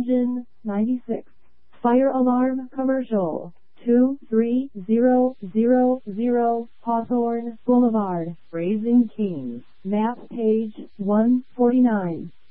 Engine 96. Fire alarm commercial. 23000 Hawthorne Boulevard, Raising Kings. Map page 149.